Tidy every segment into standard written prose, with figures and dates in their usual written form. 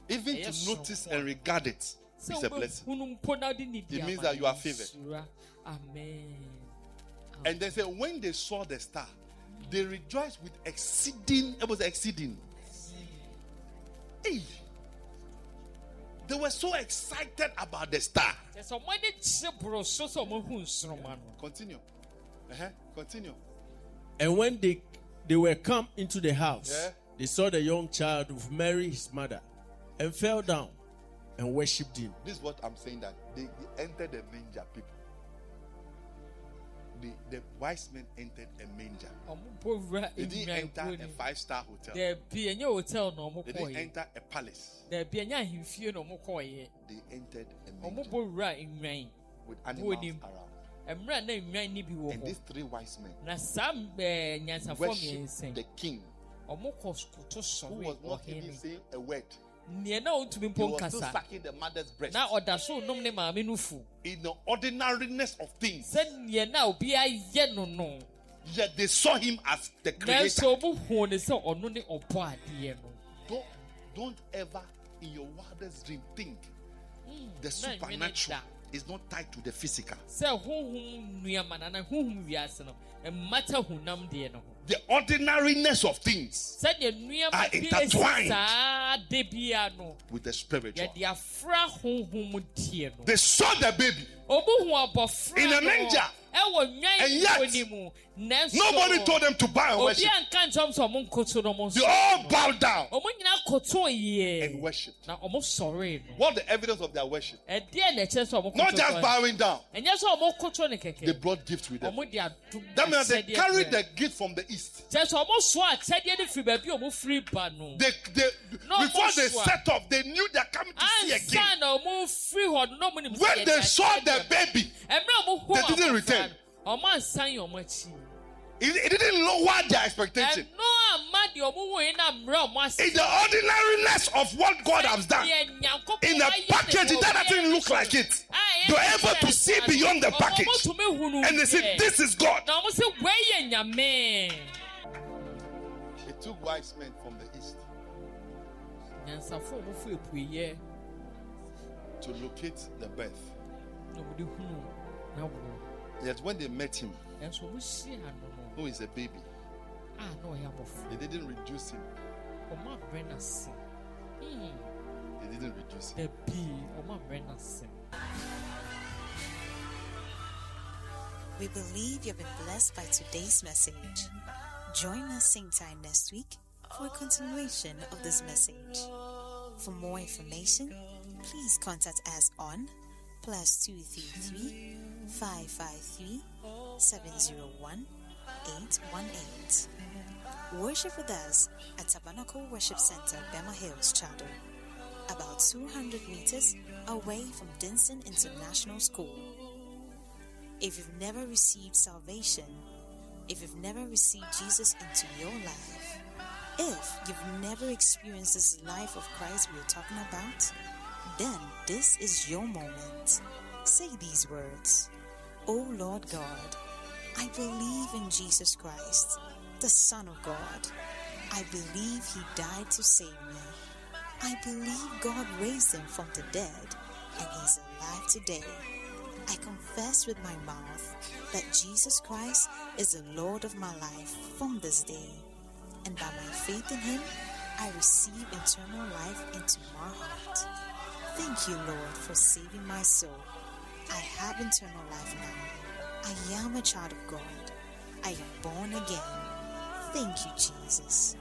Even to notice and regard it is a blessing. It means that you are favored. Amen. And they say when they saw the star, they rejoiced with exceeding. It was exceeding. Hey. They were so excited about the star. Continue. Continue. And when they were come into the house, they saw the young child with Mary, his mother, and fell down and worshipped him. This is what I'm saying, that they entered the manger, people. The wise men entered a manger. They didn't enter a 5-star hotel. They didn't enter a palace. They entered a manger with animals around. And these 3 wise men worshiped the king, who was not even saying a word. He was still sucking the mother's breast. In the ordinariness of things, yet they saw him as the creator. Don't ever in your wildest dream think the supernatural is not tied to the physical. The ordinariness of things are intertwined with the spiritual. They saw the baby in a manger, and yet nobody told them to bow and worship. They all bowed down and worshipped. What the evidence of their worship? Not just bowing down. They brought gifts with them. That means they carried the gift from the east. Before they set off, they knew they're coming to see a king. When they saw the baby, they didn't return. It didn't lower their expectation. In the ordinariness of what God has done, in the package, that doesn't look like it. You're able to see beyond the package. And they say, this is God. It took wise men from the east to locate the birth. Yet when they met him, who is a baby, they didn't reduce him. They didn't reduce him. We believe you've been blessed by today's message. Join us same time next week for a continuation of this message. For more information, please contact us on +233 553 701 818. Worship with us at Tabernacle Worship Center, Bema Hills, Chado, about 200 meters away from Denson International School. If you've never received salvation, if you've never received Jesus into your life, if you've never experienced this life of Christ we're talking about, then this is your moment. Say these words: Oh Lord God, I believe in Jesus Christ, the Son of God. I believe He died to save me. I believe God raised Him from the dead, and He's alive today. I confess with my mouth that Jesus Christ is the Lord of my life from this day, and by my faith in Him, I receive eternal life into my heart. Thank you, Lord, for saving my soul. I have eternal life now. I am a child of God. I am born again. Thank you, Jesus.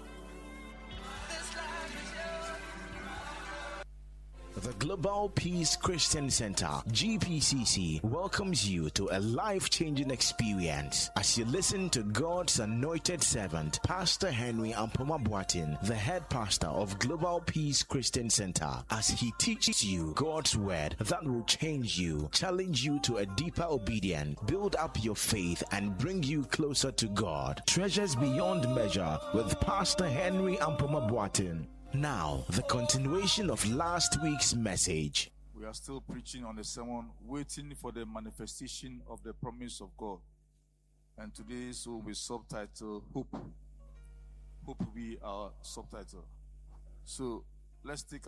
The Global Peace Christian Center, GPCC, welcomes you to a life-changing experience as you listen to God's anointed servant, Pastor Henry Ampoma Boateng, the head pastor of Global Peace Christian Center, as he teaches you God's word that will change you, challenge you to a deeper obedience, build up your faith, and bring you closer to God. Treasures beyond measure with Pastor Henry Ampoma Boateng. Now, the continuation of last week's message. We are still preaching on the sermon, waiting for the manifestation of the promise of God. And today's will be subtitled Hope. Hope will be our subtitle. So, let's take